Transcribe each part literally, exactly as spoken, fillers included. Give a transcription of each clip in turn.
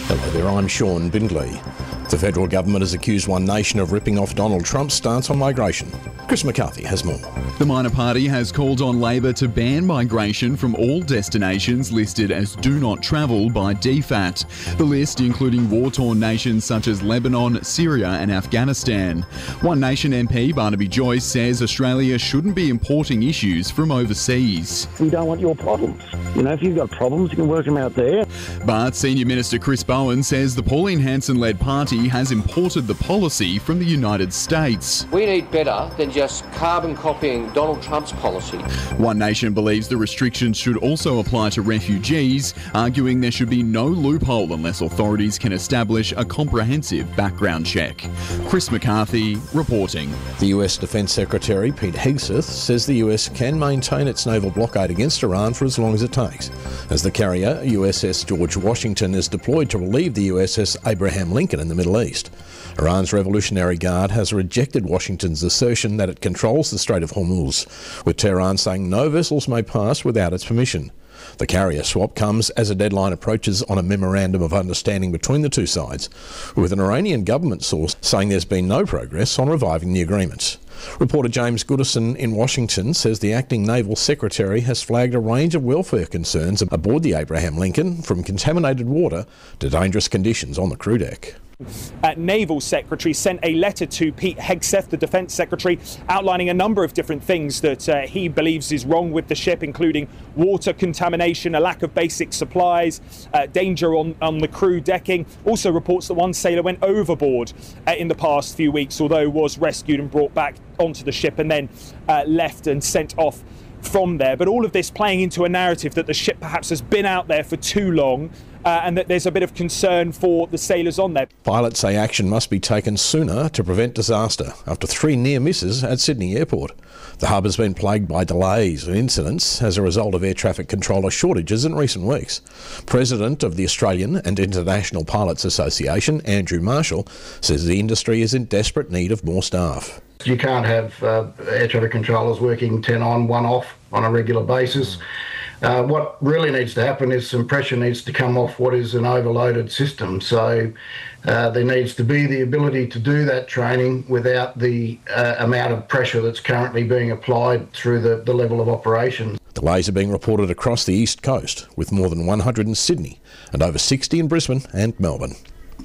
Hello there, I'm Sean Bindley. The federal government has accused One Nation of ripping off Donald Trump's stance on migration. Chris McCarthy has more. The minor party has called on Labor to ban migration from all destinations listed as do not travel by D FAT. The list including war-torn nations such as Lebanon, Syria and Afghanistan. One Nation M P Barnaby Joyce says Australia shouldn't be importing issues from overseas. We don't want your problems. You know, if you've got problems, you can work them out there. But Senior Minister Chris Bowen says the Pauline Hanson-led party has imported the policy from the United States. We need better than just carbon copying Donald Trump's policy. One Nation believes the restrictions should also apply to refugees, arguing there should be no loophole unless authorities can establish a comprehensive background check. Chris McCarthy reporting. The U S Defence Secretary Pete Hegseth says the U S can maintain its naval blockade against Iran for as long as it takes, as the carrier U S S George Washington is deployed to relieve the U S S Abraham Lincoln in the Middle East. Iran's Revolutionary Guard has rejected Washington's assertion that it controls the Strait of Hormuz, with Tehran saying no vessels may pass without its permission. The carrier swap comes as a deadline approaches on a memorandum of understanding between the two sides, with an Iranian government source saying there's been no progress on reviving the agreement. Reporter James Goodison in Washington says the acting naval secretary has flagged a range of welfare concerns aboard the Abraham Lincoln, from contaminated water to dangerous conditions on the crew deck. Uh, Naval Secretary sent a letter to Pete Hegseth, the Defence Secretary, outlining a number of different things that uh, he believes is wrong with the ship, including water contamination, a lack of basic supplies, uh, danger on, on the crew decking. Also reports that one sailor went overboard uh, in the past few weeks, although was rescued and brought back onto the ship and then uh, left and sent off from there. But all of this playing into a narrative that the ship perhaps has been out there for too long, Uh, and that there's a bit of concern for the sailors on there. Pilots say action must be taken sooner to prevent disaster after three near misses at Sydney Airport. The hub has been plagued by delays and incidents as a result of air traffic controller shortages in recent weeks. President of the Australian and International Pilots Association, Andrew Marshall, says the industry is in desperate need of more staff. You can't have uh, air traffic controllers working ten on, one off on a regular basis. Uh, what really needs to happen is some pressure needs to come off what is an overloaded system. So uh, there needs to be the ability to do that training without the uh, amount of pressure that's currently being applied through the, the level of operations. Delays are being reported across the East Coast, with more than one hundred in Sydney and over sixty in Brisbane and Melbourne.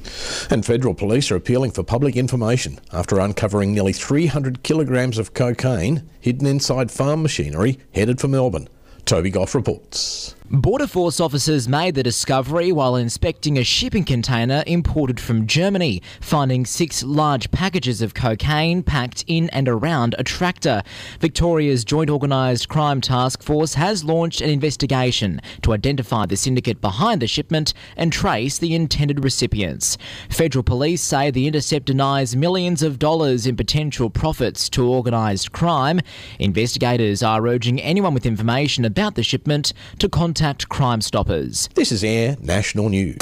And federal police are appealing for public information after uncovering nearly three hundred kilograms of cocaine hidden inside farm machinery headed for Melbourne. Toby Goff reports. Border Force officers made the discovery while inspecting a shipping container imported from Germany, finding six large packages of cocaine packed in and around a tractor. Victoria's Joint Organised Crime Task Force has launched an investigation to identify the syndicate behind the shipment and trace the intended recipients. Federal police say the intercept denies millions of dollars in potential profits to organised crime. Investigators are urging anyone with information about the shipment to contact Crime Stoppers. This is Air National News.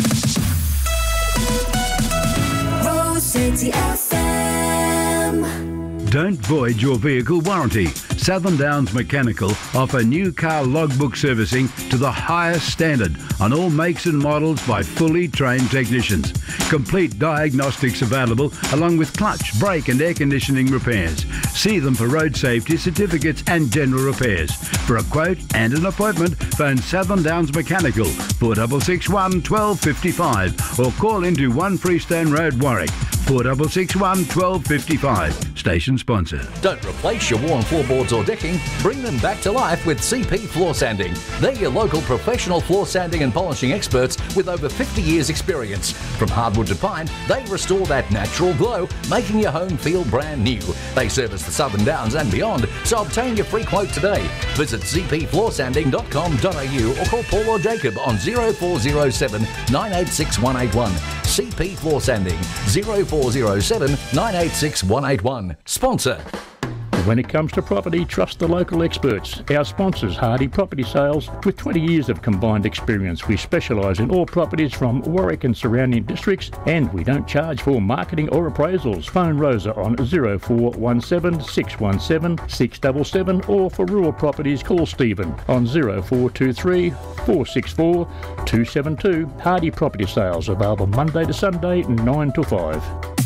Rose City F M. Don't void your vehicle warranty. Southern Downs Mechanical offer new car logbook servicing to the highest standard on all makes and models by fully trained technicians. Complete diagnostics available along with clutch, brake and air conditioning repairs. See them for road safety certificates and general repairs. For a quote and an appointment, phone Southern Downs Mechanical four six six one, one two five five or call into one Freestone Road, Warwick four six six one, one two five five. Station sponsor. Don't replace your worn floorboards or decking. Bring them back to life with C P Floor Sanding. They're your local professional floor sanding and polishing experts with over fifty years experience. From hardwood to pine, they restore that natural glow, making your home feel brand new. They service the Southern Downs and beyond, so obtain your free quote today. Visit c p floor sanding dot com dot a u or call Paul or Jacob on zero four zero seven, nine eight six, one eight one. C P Floor Sanding, zero four zero seven, nine eight six, one eight one. Sponsor. When it comes to property, trust the local experts. Our sponsors, Hardy Property Sales, with twenty years of combined experience. We specialise in all properties from Warwick and surrounding districts, and we don't charge for marketing or appraisals. Phone Rosa on zero four one seven, six one seven, six seven seven, or for rural properties, call Stephen on zero four two three, four six four, two seven two. Hardy Property Sales, available Monday to Sunday, nine to five.